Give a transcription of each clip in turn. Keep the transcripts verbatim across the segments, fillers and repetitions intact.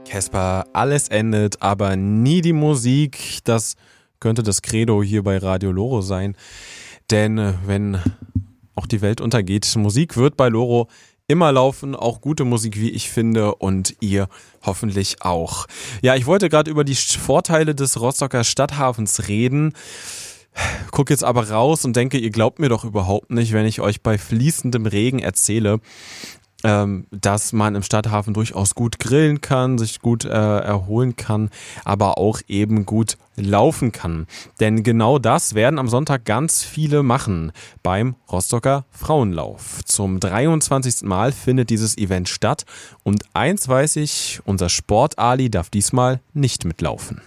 Casper, alles endet, aber nie die Musik. Das könnte das Credo hier bei Radio Loro sein. Denn wenn auch die Welt untergeht, Musik wird bei Loro immer laufen, auch gute Musik, wie ich finde, und ihr hoffentlich auch. Ja, ich wollte gerade über die Vorteile des Rostocker Stadthafens reden. Guck jetzt aber raus und denke, ihr glaubt mir doch überhaupt nicht, wenn ich euch bei fließendem Regen erzähle, ähm, dass man im Stadthafen durchaus gut grillen kann, sich gut äh, erholen kann, aber auch eben gut laufen kann. Denn genau das werden am Sonntag ganz viele machen beim Rostocker Frauenlauf. Zum dreiundzwanzigsten Mal findet dieses Event statt und eins weiß ich, unser Sport-Ali darf diesmal nicht mitlaufen.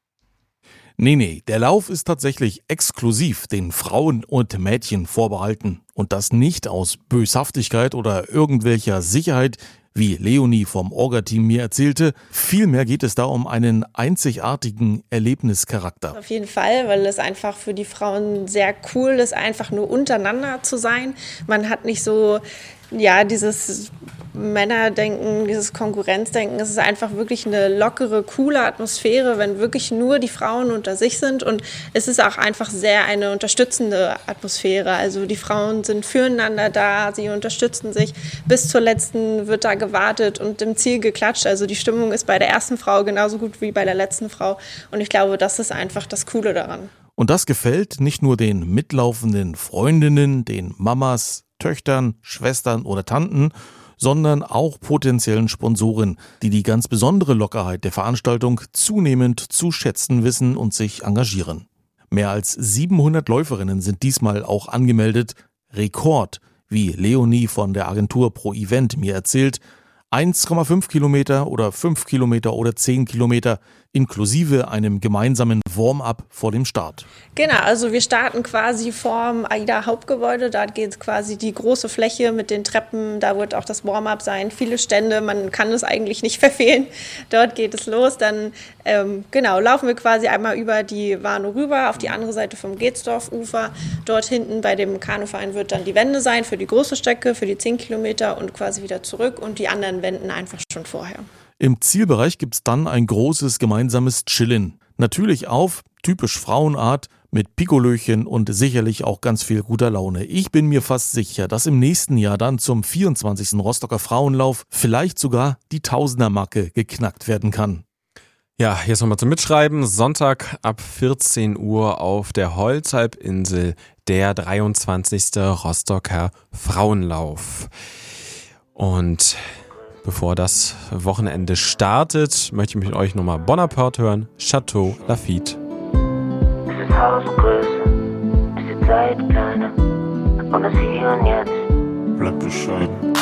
Nee, nee, der Lauf ist tatsächlich exklusiv den Frauen und Mädchen vorbehalten. Und das nicht aus Böshaftigkeit oder irgendwelcher Sicherheit, wie Leonie vom Orga-Team mir erzählte. Vielmehr geht es da um einen einzigartigen Erlebnischarakter. Auf jeden Fall, weil es einfach für die Frauen sehr cool ist, einfach nur untereinander zu sein. Man hat nicht so, ja, dieses Männerdenken, dieses Konkurrenzdenken. Es ist einfach wirklich eine lockere, coole Atmosphäre, wenn wirklich nur die Frauen unter sich sind. Und es ist auch einfach sehr eine unterstützende Atmosphäre. Also die Frauen sind füreinander da, sie unterstützen sich. Bis zur letzten wird da gewartet und im Ziel geklatscht. Also die Stimmung ist bei der ersten Frau genauso gut wie bei der letzten Frau. Und ich glaube, das ist einfach das Coole daran. Und das gefällt nicht nur den mitlaufenden Freundinnen, den Mamas, Töchtern, Schwestern oder Tanten, sondern auch potenziellen Sponsoren, die die ganz besondere Lockerheit der Veranstaltung zunehmend zu schätzen wissen und sich engagieren. Mehr als siebenhundert Läuferinnen sind diesmal auch angemeldet. Rekord, wie Leonie von der Agentur Pro Event mir erzählt. eins Komma fünf Kilometer oder fünf Kilometer oder zehn Kilometer inklusive einem gemeinsamen Warm-up vor dem Start. Genau, also wir starten quasi vorm AIDA-Hauptgebäude. Da geht quasi die große Fläche mit den Treppen. Da wird auch das Warm-up sein. Viele Stände, man kann es eigentlich nicht verfehlen. Dort geht es los. Dann ähm, genau laufen wir quasi einmal über die Warnow rüber auf die andere Seite vom Geetsdorf-Ufer. Dort hinten bei dem Kanuverein wird dann die Wende sein für die große Strecke, für die zehn Kilometer und quasi wieder zurück und die anderen Wenden einfach schon vorher. Im Zielbereich gibt's dann ein großes gemeinsames Chillen. Natürlich auf typisch Frauenart mit Pikolöchen und sicherlich auch ganz viel guter Laune. Ich bin mir fast sicher, dass im nächsten Jahr dann zum vierundzwanzigsten Rostocker Frauenlauf vielleicht sogar die Tausender-Marke geknackt werden kann. Ja, jetzt nochmal zum Mitschreiben. Sonntag ab vierzehn Uhr auf der Holzhalbinsel der dreiundzwanzigste Rostocker Frauenlauf. Und bevor das Wochenende startet, möchte ich mit euch nochmal Bonaparte hören. Chateau Lafitte. Es ist Hausgröße, es ist Zeit, Kleine. Und das Hier und Jetzt. Bleib bescheiden.